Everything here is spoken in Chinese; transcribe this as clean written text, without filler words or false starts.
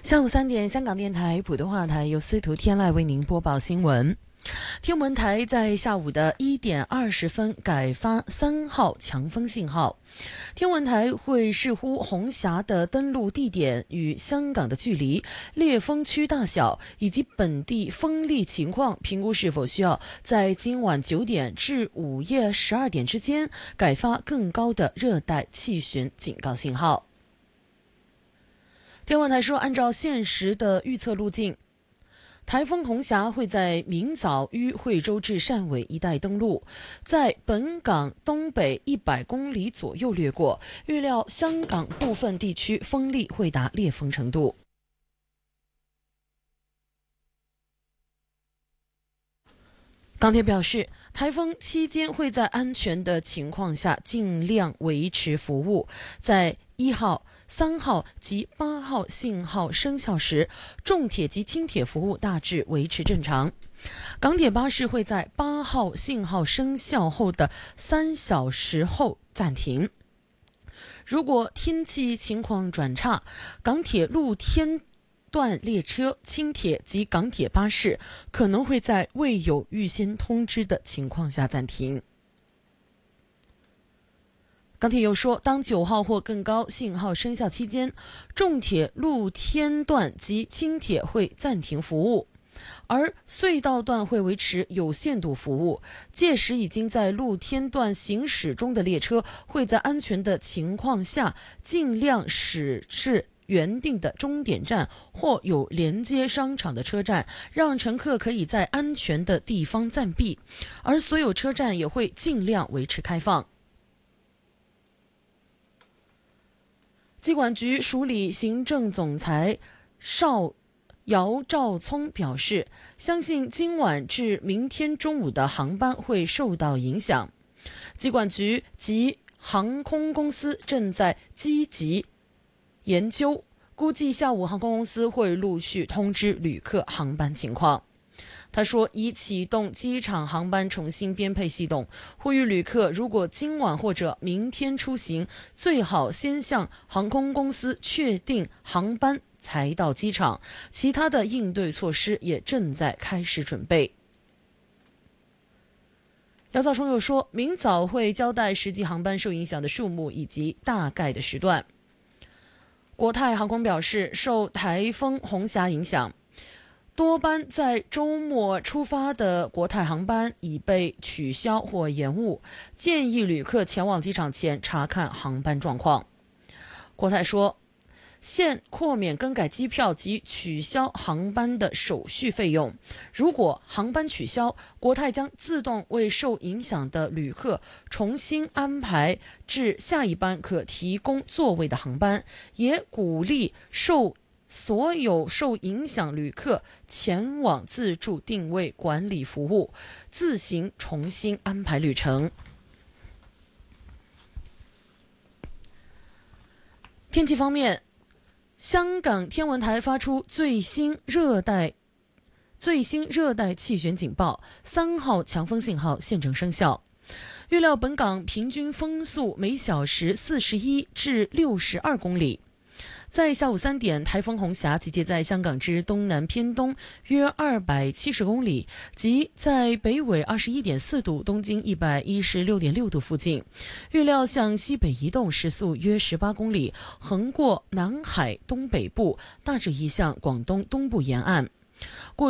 下午3点，香港电台普通话台由司徒天籁为您播报新闻。天文台在下午的1点20分改发3号强风信号。天文台会视乎红霞的登陆地点与香港的距离、烈风区大小以及本地风力情况，评估是否需要在今晚9点至午夜12点之间改发更高的热带气旋警告信号。天文台说，按照现时的预测路径，台风红霞会在明早于惠州至汕尾一带登陆，在本港东北100公里左右掠过，预料香港部分地区风力会达烈风程度。港铁表示，台风期间会在安全的情况下尽量维持服务，在1号、3号及8号信号生效时，重铁及轻铁服务大致维持正常。港铁巴士会在8号信号生效后的3小时后暂停。如果天气情况转差，港铁露天段列车、轻铁及港铁巴士可能会在未有预先通知的情况下暂停。港铁又说，当9号或更高信号生效期间，重铁露天段及轻铁会暂停服务，而隧道段会维持有限度服务。届时已经在露天段行驶中的列车会在安全的情况下尽量驶至原定的终点站或有连接商场的车站，让乘客可以在安全的地方暂避，而所有车站也会尽量维持开放。机管局署理行政总裁姚兆聪表示，相信今晚至明天中午的航班会受到影响。机管局及航空公司正在积极研究，估计下午航空公司会陆续通知旅客航班情况。他说，已启动机场航班重新编配系统，呼吁旅客如果今晚或者明天出行，最好先向航空公司确定航班才到机场，其他的应对措施也正在开始准备。姚兆聪又说，明早会交代实际航班受影响的数目以及大概的时段。国泰航空表示，受台风红霞影响，多班在周末出发的国泰航班已被取消或延误，建议旅客前往机场前查看航班状况。国泰说，现豁免更改机票及取消航班的手续费用。如果航班取消，国泰将自动为受影响的旅客重新安排至下一班可提供座位的航班，也鼓励所有受影响旅客前往自助定位管理服务，自行重新安排旅程。天气方面，香港天文台发出最新热带气旋警报，3号强风信号现正生效。预料本港平均风速每小时41至62公里。在下午3点，台风红霞集结在香港之东南偏东约270公里，即在北纬21.4度、东经116.6度附近。预料向西北移动，时速约18公里，横过南海东北部，大致移向广东东部沿岸。